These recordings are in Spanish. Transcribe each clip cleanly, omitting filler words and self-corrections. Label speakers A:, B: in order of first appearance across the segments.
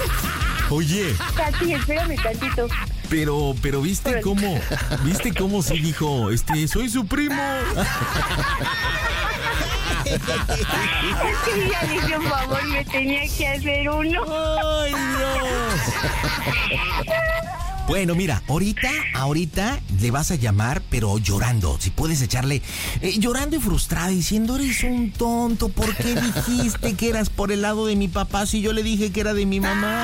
A: Oye.
B: Katy, espérame tantito.
A: Pero ¿viste cómo sí dijo, soy su primo?
B: Es que ya le hice un favor, me tenía que hacer uno.
A: ¡Ay, Dios! Bueno, mira, ahorita le vas a llamar, pero llorando. Si puedes echarle, llorando y frustrada, diciendo, eres un tonto, ¿por qué dijiste que eras por el lado de mi papá si yo le dije que era de mi mamá?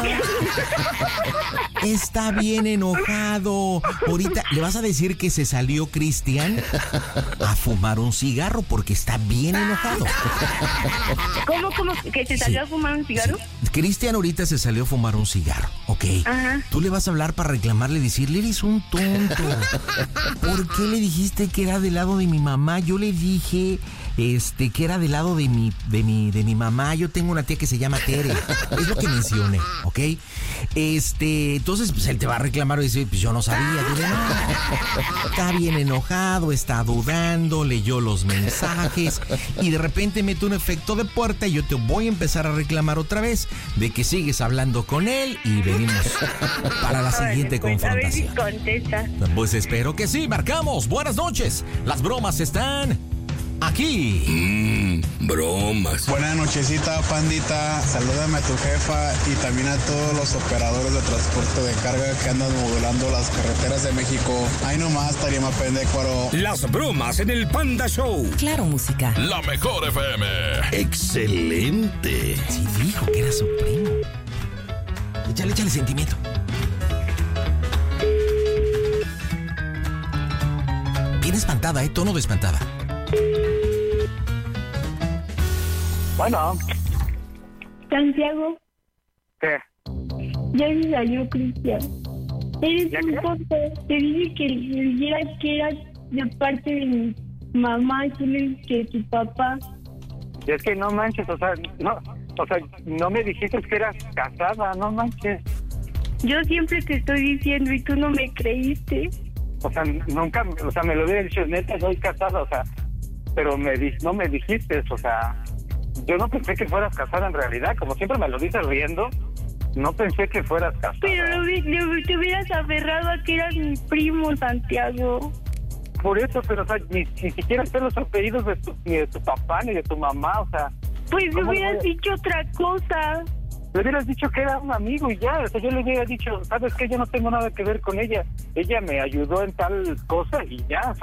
A: Está bien enojado. Ahorita le vas a decir que se salió Cristian a fumar un cigarro porque está bien enojado.
B: ¿Cómo? ¿Que se salió a fumar un cigarro?
A: Sí. Cristian ahorita se salió a fumar un cigarro, ¿ok?
B: Ajá.
A: Tú le vas a hablar para reclamarle, decirle, eres un tonto. ¿Por qué le dijiste que era del lado de mi mamá? Yo le dije que era del lado de mi mamá. Yo tengo una tía que se llama Tere. Es lo que mencioné, ¿ok? Entonces, pues él te va a reclamar y decir, pues yo no sabía. Dile, no. Está bien enojado, está dudando, leyó los mensajes y de repente mete un efecto de puerta y yo te voy a empezar a reclamar otra vez de que sigues hablando con él y venimos para la siguiente confrontación.
B: A ver si contesta.
A: Pues espero que sí, marcamos. Buenas noches. Las bromas están aquí.
C: Bromas.
D: Buenas nochecita, pandita. Salúdame a tu jefa y también a todos los operadores de transporte de carga que andan modulando las carreteras de México. Ahí nomás, Tarima Pendecuaro.
C: Las bromas en el Panda Show.
E: Claro, música.
F: La mejor FM.
C: Excelente.
A: Sí dijo que era su primo. Échale sentimiento. Bien espantada, tono de espantada.
G: Bueno.
B: Santiago.
G: ¿Qué?
B: Ya se salió Cristian. Eres un tonto. Te dije que le dijeras que era de parte de mi mamá y tú le dices que tu papá.
G: Y es que no manches, no me dijiste que eras casada, no manches.
B: Yo siempre te estoy diciendo y tú no me creíste.
G: Nunca, me lo hubiera dicho, neta, soy casada, pero no me dijiste, yo no pensé que fueras casada en realidad, como siempre me lo dices riendo, no pensé que fueras casada.
B: Pero te hubieras aferrado a que eras mi primo, Santiago.
G: Por eso, pero ni siquiera sé los apellidos ni de tu papá ni de tu mamá,
B: Pues me hubieras dicho otra cosa.
G: Le hubieras dicho que era un amigo y ya, yo le hubiera dicho, ¿sabes qué? Yo no tengo nada que ver con ella. Ella me ayudó en tal cosa y ya,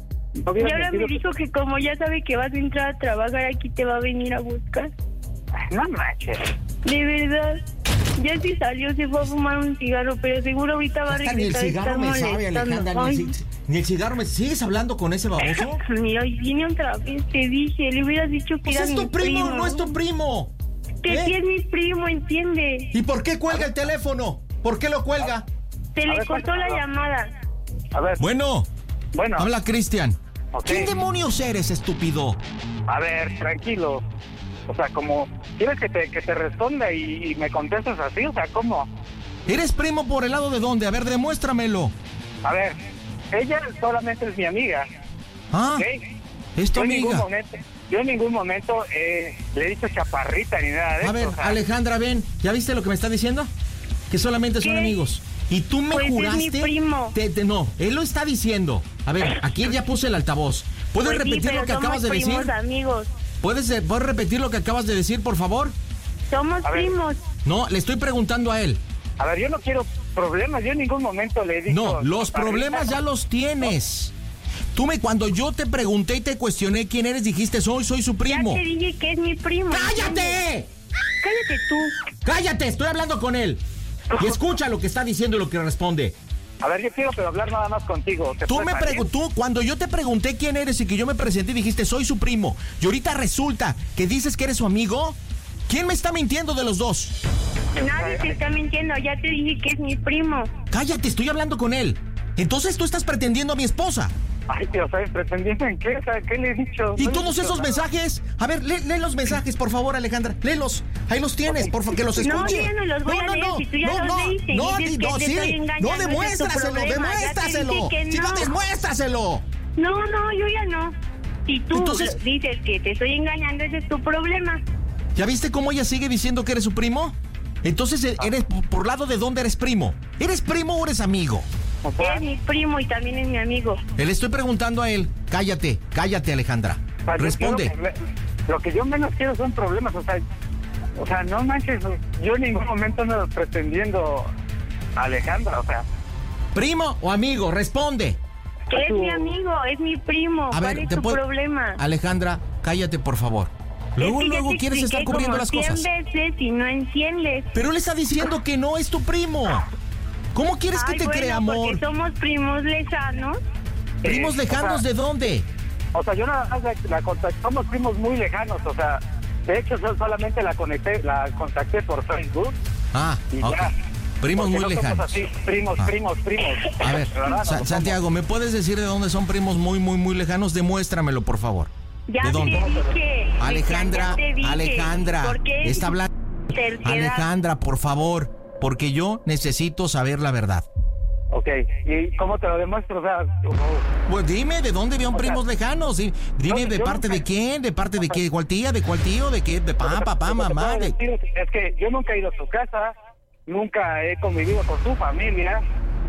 G: no
B: y ahora me dijo que como ya sabe que vas a entrar a trabajar aquí, te va a venir a buscar.
G: No manches.
B: De verdad. Ya sí salió, se fue a fumar un cigarro, pero seguro ahorita va a regresar.
A: Ni el cigarro me sabe, Alejandra, ni el cigarro me... ¿Sigues hablando con ese baboso?
B: Mira, y viene otra vez, te dije, le hubieras dicho que era
A: es tu primo, no es tu primo.
B: Que sí es mi primo, ¿entiende?
A: ¿Y por qué cuelga el teléfono? ¿Por qué lo cuelga?
B: Se le cortó la llamada.
G: A ver.
A: Bueno. Habla Cristian.
G: Okay.
A: ¿Quién demonios eres, estúpido?
G: A ver, tranquilo. Como quieres que te responda y me contestes así, ¿cómo?
A: ¿Eres primo por el lado de dónde? A ver, demuéstramelo.
G: A ver, ella solamente es mi amiga.
A: ¿Okay? ¿Es tu amiga?
G: Yo en ningún momento le he dicho chaparrita ni nada de eso.
A: A ver, Alejandra, ven, ¿ya viste lo que me está diciendo? Que solamente son amigos. Y tú me juraste...
B: Es mi primo.
A: No, él lo está diciendo. A ver, aquí ya puse el altavoz. ¿Puedes repetir lo que acabas de decir?
B: Somos amigos.
A: ¿Puedes repetir lo que acabas de decir, por favor?
B: Somos primos.
A: No, le estoy preguntando a él.
G: A ver, yo no quiero problemas, yo en ningún momento le he dicho...
A: No, los problemas ya los tienes. Cuando yo te pregunté y te cuestioné quién eres, dijiste, soy su primo.
B: Ya te dije que es mi primo.
A: ¡Cállate!
B: Cállate tú.
A: ¡Cállate! Estoy hablando con él. Y escucha lo que está diciendo y lo que responde.
G: A ver, yo quiero hablar nada más contigo.
A: Tú, cuando yo te pregunté quién eres y que yo me presenté, dijiste, soy su primo. Y ahorita resulta que dices que eres su amigo. ¿Quién me está mintiendo de los dos?
B: Nadie te está mintiendo, ya te dije que es mi primo.
A: Cállate, estoy hablando con él. Entonces tú estás pretendiendo a mi esposa.
G: Ay, tío, ¿sabes? ¿Pretendiendo en qué? ¿Qué le he dicho?
A: ¿Y todos esos mensajes? A ver, lee los mensajes, por favor, Alejandra. Léelos. Ahí los tienes, por favor, que los escuche.
B: No, yo ya no los voy a leer. Si tú ya los leíste.
A: No, demuéstraselo. Si no, demuéstraselo.
B: No, yo ya no. Si tú dices que te estoy engañando, ese es tu problema.
A: ¿Ya viste cómo ella sigue diciendo que eres su primo? Entonces, eres ¿por lado de dónde eres primo? ¿Eres primo o eres amigo?
G: O sea,
B: Es mi primo y también es mi amigo.
A: Le estoy preguntando a él. Cállate, Alejandra.
G: o sea, yo
A: Responde.
G: lo que yo menos quiero son problemas, o sea, no manches, yo en ningún momento ando pretendiendo a Alejandra, o sea,
A: ¿Primo o amigo? Responde.
B: Que es mi amigo, es mi primo.
A: A
B: ¿Cuál
A: ver,
B: es
A: ¿te
B: tu
A: puedo-
B: problema?
A: Alejandra, cállate, por favor. Luego,
B: Es que ya
A: luego
B: te
A: quieres estar
B: expliqué
A: cubriendo
B: como
A: las
B: 100
A: cosas.
B: veces y no enciendes.
A: Pero él está diciendo que no es tu primo. ¿Cómo quieres que
B: Ay,
A: te
B: bueno,
A: crea, amor?
B: porque somos primos lejanos.
A: ¿Primos lejanos
G: o sea,
A: de dónde?
G: O sea, yo nada más la contacté, somos primos muy lejanos, o sea, de hecho yo solamente la contacté por Facebook
A: Ah,
G: y
A: ok.
G: ya.
A: Primos
G: Porque
A: muy
G: no
A: lejanos.
G: somos así, primos.
A: A ver,
G: De verdad, no somos.
A: Santiago, ¿me puedes decir de dónde son primos muy, muy, muy lejanos? Demuéstramelo, por favor.
B: Ya
A: ¿De
B: te
A: dónde?
B: dije.
A: Alejandra,
B: ya te dije.
A: Alejandra,
B: ¿Por qué
A: está hablando.
B: terquedad?
A: Alejandra, por favor, porque yo necesito saber la verdad.
G: Ok, ¿y cómo te lo demuestro? O sea,
A: Pues dime, ¿de dónde son
G: O sea,
A: primos lejanos? Dime,
G: yo
A: ¿de parte
G: nunca-
A: de quién? ¿De parte de qué? ¿De cuál tía? ¿De cuál tío? ¿De qué? ¿De papá,
G: lo que
A: mamá?
G: te puedo decir es que yo nunca he ido a su casa, nunca he convivido con su familia,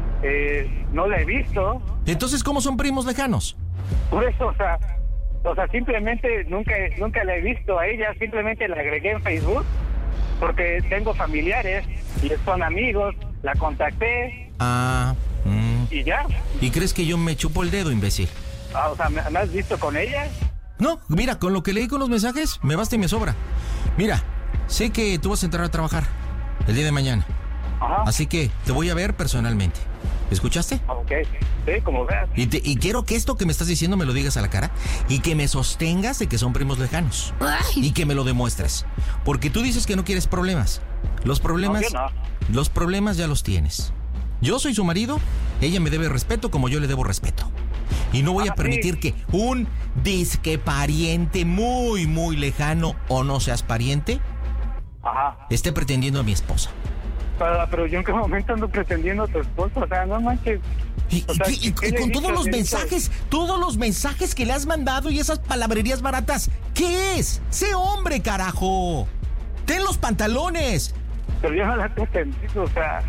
G: no la he visto,
A: Entonces, ¿cómo son primos lejanos?
G: por eso, o sea, simplemente nunca la he visto a ella, simplemente la agregué en Facebook porque tengo familiares y son amigos, la contacté
A: Ah,
G: y ya.
A: ¿y crees que yo me chupo el dedo, imbécil?
G: O sea, ¿me has visto con ella?
A: No, mira, con lo que leí con los mensajes, me basta y me sobra. Mira, sé que tú vas a entrar a trabajar el día de mañana,
G: Ajá.
A: así que te voy a ver personalmente. ¿Escuchaste?
G: Ok, sí, como veas.
A: Y quiero que esto que me estás diciendo me lo digas a la cara y que me sostengas de que son primos lejanos. Y que me lo demuestres. Porque tú dices que no quieres problemas. Los problemas,
G: No, yo no.
A: los problemas ya los tienes. Yo soy su marido, ella me debe respeto como yo le debo respeto. Y no voy a permitir
G: sí.
A: que un disque pariente muy, muy lejano o no seas pariente
G: Ajá.
A: esté pretendiendo a mi esposa.
G: Pero yo en qué momento ando pretendiendo a tu esposo, o sea, no manches.
A: Y,
G: O sea,
A: y
G: ¿qué le
A: con
G: he
A: todos
G: dicho?
A: los
G: Le he dicho-
A: todos los mensajes que le has mandado y esas palabrerías baratas, ¿qué es? ¡Sé hombre, carajo! ¡Ten los pantalones!
G: Pero yo no la he pretendido, o sea,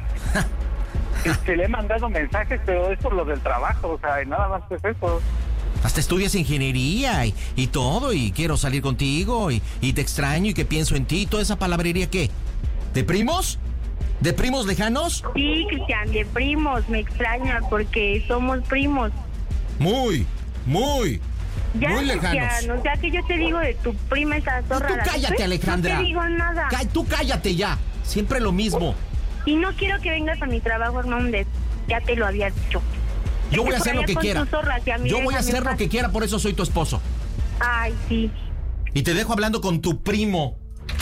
G: que le he mandado mensajes, pero es por lo del trabajo, o sea, y nada más es eso.
A: Hasta estudias ingeniería y todo, y quiero salir contigo, y te extraño, y que pienso en ti, toda esa palabrería, ¿qué? ¿De primos? ¿De primos lejanos?
B: Sí, Cristian, de primos. Me extraña porque somos primos.
A: Muy, muy,
B: Ya,
A: muy lejanos.
B: Cristian, o sea que yo te digo de tu prima esa zorra.
A: Tú
B: ¿la
A: cállate,
B: viste?
A: Alejandra.
B: No te digo nada.
A: Tú cállate ya. Siempre lo mismo.
B: Y no quiero que vengas a mi trabajo, Hernández. Ya te lo había dicho.
A: Yo voy a
B: Vete
A: hacer
B: por
A: lo que
B: allá con
A: quiera.
B: tus zorras y a mí
A: Yo voy a
B: déjame
A: hacer
B: en
A: lo
B: paz.
A: que quiera, por eso soy tu esposo.
B: Ay, sí.
A: Y te dejo hablando con tu primo.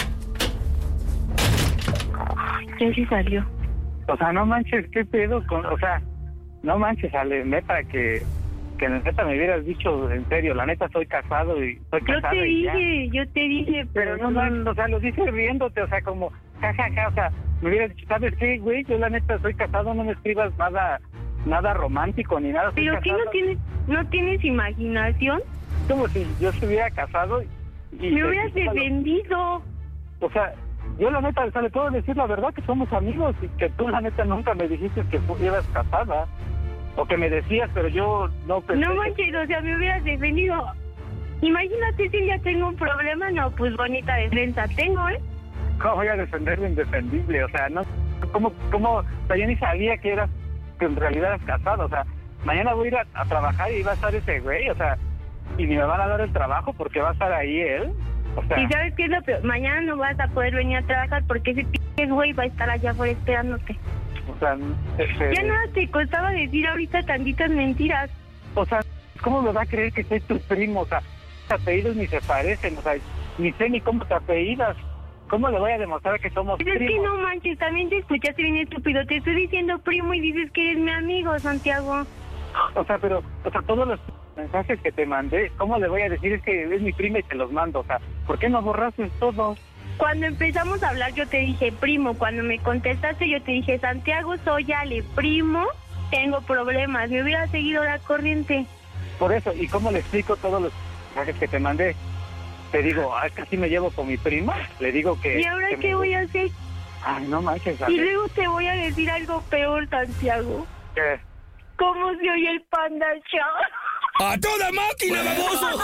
B: Ya sí salió.
G: O sea, no manches, ¿qué pedo? O sea, no manches, Ale, neta, que neta me hubieras dicho en serio, la neta soy casado y soy casado
B: Yo te dije,
G: Pero no manches, o sea, lo dices riéndote, o sea, como, jajaja, o sea, me hubieras dicho, ¿sabes qué, güey? Yo la neta soy casado, no me escribas nada romántico ni nada. soy
B: ¿Pero qué
G: casado.
B: no tienes imaginación?
G: Como si yo estuviera casado y
B: Me hubieras defendido.
G: O sea, yo la neta, o sea, le puedo decir la verdad que somos amigos y que tú la neta nunca me dijiste que estuvieras casada. O que me decías, pero yo no pensé.
B: No
G: que-
B: manches, o sea, me hubieras defendido. Imagínate si ya tengo un problema, no, pues bonita defensa tengo, ¿eh?
G: ¿Cómo voy a defender lo indefendible? O sea, no, ¿cómo? O sea, yo ni sabía que en realidad eras casado. O sea, mañana voy a ir a trabajar y va a estar ese güey, o sea, y ni me van a dar el trabajo porque va a estar ahí él. O sea,
B: ¿Y sabes qué es lo peor? Mañana no vas a poder venir a trabajar porque ese pinche güey va a estar allá afuera esperándote.
G: o sea,
B: Ya nada te costaba decir ahorita tantitas mentiras.
G: o sea, ¿cómo me va a creer que soy tu primo? O sea, tus apellidos ni se parecen, o sea, ni sé ni cómo te apellidas. ¿Cómo le voy a demostrar que somos
B: Pues es que
G: primos?
B: no manches, también te escuchaste bien estúpido. Te estoy diciendo primo y dices que eres mi amigo, Santiago.
G: O sea, pero, o sea, todos los mensajes que te mandé, ¿cómo le voy a decir? Es que es mi prima y te los mando. O sea, ¿por qué no borraste todos?
B: Cuando empezamos a hablar yo te dije primo. Cuando me contestaste yo te dije Santiago, soy Ale, primo, tengo problemas. Me hubiera seguido la corriente.
G: Por eso, ¿y cómo le explico todos los mensajes que te mandé? Te digo, es que así me llevo con mi prima. Le digo que...
B: ¿Y ahora
G: que
B: qué
G: me-
B: voy a hacer?
G: Ay, no manches.
B: Y luego te voy a decir algo peor, Santiago.
G: ¿Qué?
B: ¿Cómo se oye el Panda Show?
C: ¡A toda máquina, baboso!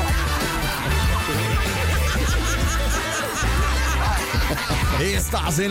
A: Estás en